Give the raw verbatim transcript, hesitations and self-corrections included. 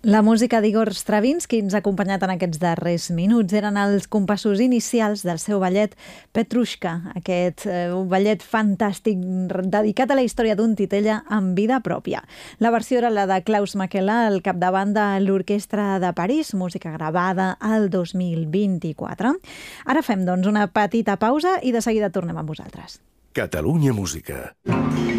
La música d'Igor Stravinsky ens ha acompanyat en aquests darrers minuts. Eren els compassos inicials del seu ballet Petrushka, aquest eh, ballet fantàstic dedicat a la història d'un titella amb vida pròpia. La versió era la de Klaus Makela al capdavant de l'Orquestra de París, música gravada al dos mil vint-i-quatre. Ara fem, doncs, una petita pausa i de seguida tornem amb vosaltres. Catalunya Música.